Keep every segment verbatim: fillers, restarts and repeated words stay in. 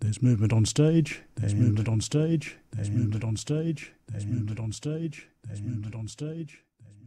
There's movement on stage. There's movement on stage. There's movement on stage. There's movement on stage. There's movement on stage.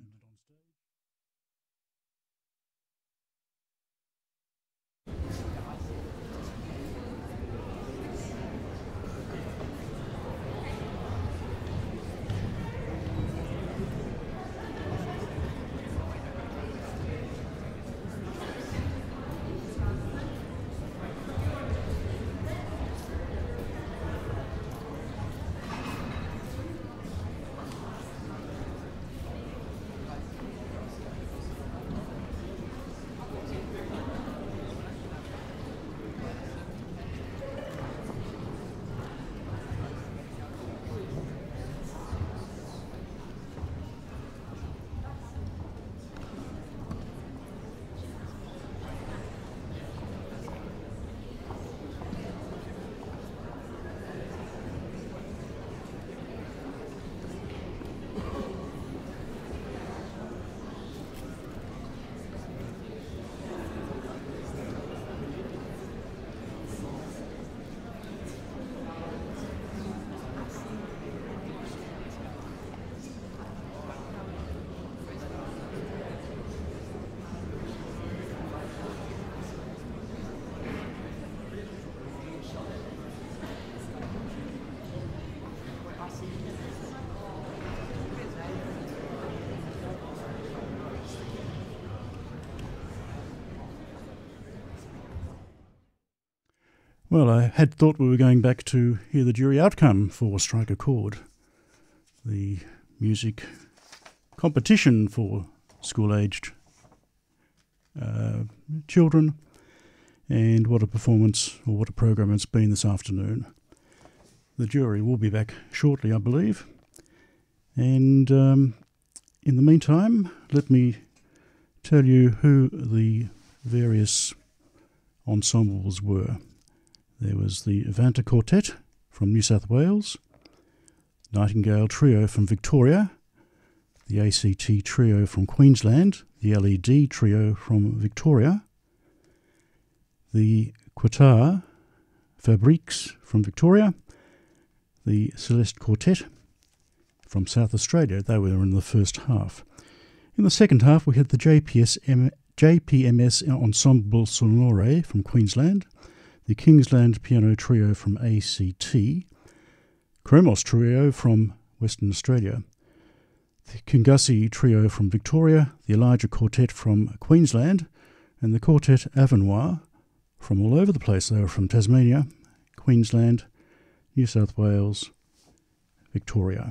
Well, I had thought we were going back to hear the jury outcome for Strike a Chord, the music competition for school-aged uh, children, and what a performance or what a program it's been this afternoon. The jury will be back shortly, I believe, and um, in the meantime, let me tell you who the various ensembles were. There was the Avanta Quartet from New South Wales, Nightingale Trio from Victoria, the A C T Trio from Queensland, the L E D Trio from Victoria, the Quattar Fabriques from Victoria, the Celeste Quartet from South Australia. They were in the first half. In the second half, we had the J P S M, J P M S Ensemble Sonore from Queensland, the Kingsland Piano Trio from A C T, Chromos Trio from Western Australia, the Kingussie Trio from Victoria, the Elijah Quartet from Queensland, and the Quartet Avenoir from all over the place. They were from Tasmania, Queensland, New South Wales, Victoria.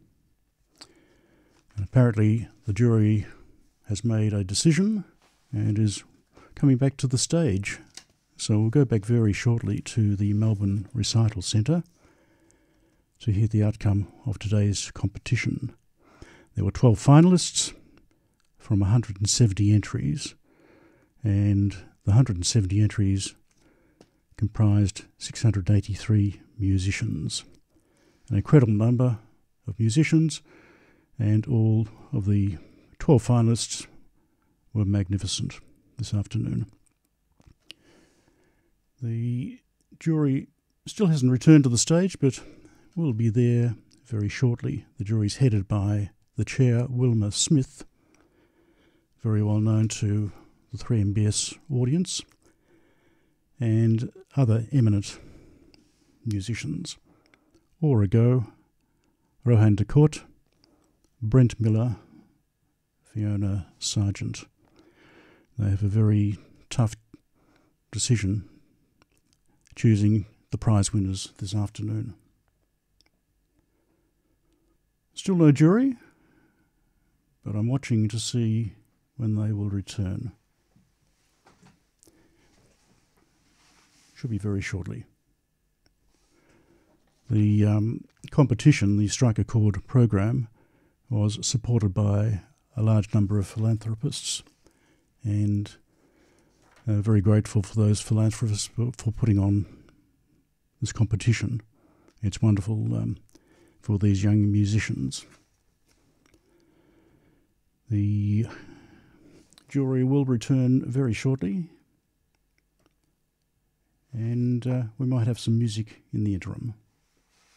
And apparently the jury has made a decision and is coming back to the stage. So we'll go back very shortly to the Melbourne Recital Centre to hear the outcome of today's competition. There were twelve finalists from one hundred seventy entries, and the one hundred seventy entries comprised six hundred eighty-three musicians. An incredible number of musicians, and all of the twelve finalists were magnificent this afternoon. The jury still hasn't returned to the stage, but will be there very shortly. The jury's headed by the chair, Wilma Smith, very well known to the three M B S audience, and other eminent musicians. Aura Go, Rohan Decourt, Brent Miller, Fiona Sargent. They have a very tough decision choosing the prize winners this afternoon. Still no jury, but I'm watching to see when they will return. Should be very shortly. The um, competition, the Strike a Chord program, was supported by a large number of philanthropists, and Uh, very grateful for those philanthropists for, for putting on this competition. It's wonderful um, for these young musicians. The jury will return very shortly, and and uh, we might have some music in the interim.